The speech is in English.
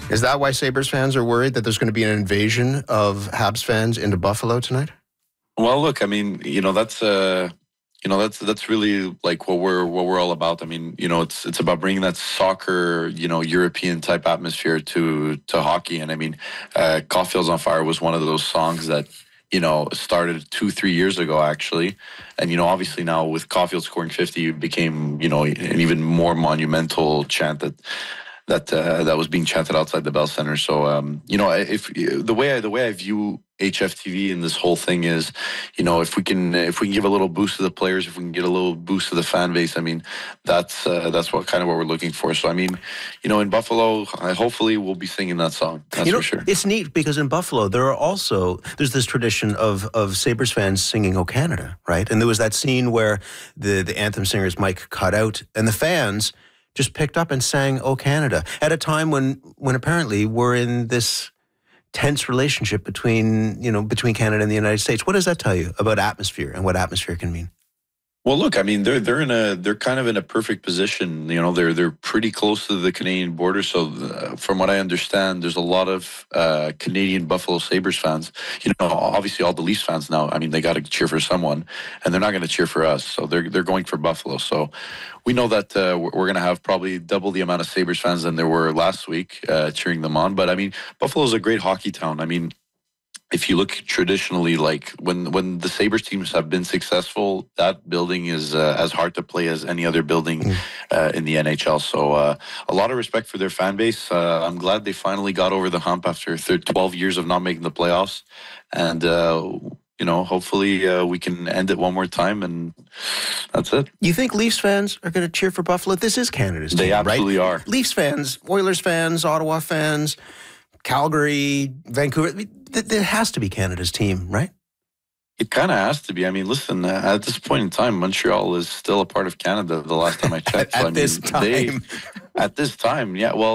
Is that why Sabres fans are worried that there's going to be an invasion of Habs fans into Buffalo tonight? Well, look, I mean, that's really like what we're all about. I mean, it's about bringing that soccer, European type atmosphere to hockey. And I mean, Caulfield's on Fire was one of those songs that started 2-3 years ago, actually. And, obviously now with Caulfield scoring 50, it became, an even more monumental chant that was being chanted outside the Bell Center. So, if the way I view HFTV and this whole thing is, if we can give a little boost to the players, if we can get a little boost to the fan base, I mean, that's what we're looking for. So, I mean, in Buffalo, hopefully we'll be singing that song. That's for sure. It's neat because in Buffalo there's this tradition of Sabres fans singing "O Canada," right? And there was that scene where the anthem singer's mic cut out, and the fans just picked up and sang "O Canada" at a time when apparently we're in this tense relationship between Canada and the United States. What does that tell you about atmosphere and what atmosphere can mean? Well, look, I mean, they're kind of in a perfect position. They're pretty close to the Canadian border. So, from what I understand, there's a lot of Canadian Buffalo Sabres fans. Obviously, all the Leafs fans now. I mean, they got to cheer for someone, and they're not going to cheer for us. So they're going for Buffalo. So we know that we're going to have probably double the amount of Sabres fans than there were last week cheering them on. But I mean, Buffalo is a great hockey town. I mean, if you look traditionally, like when the Sabres teams have been successful, that building is as hard to play as any other building in the NHL. So a lot of respect for their fan base. I'm glad they finally got over the hump after 12 years of not making the playoffs. And, hopefully we can end it one more time, and that's it. You think Leafs fans are going to cheer for Buffalo? This is Canada's team, They absolutely right? are. Leafs fans, Oilers fans, Ottawa fans, Calgary, Vancouver. There has to be Canada's team, right? It kind of has to be. I mean, listen, at this point in time, Montreal is still a part of Canada the last time I checked. At this time, yeah. Well,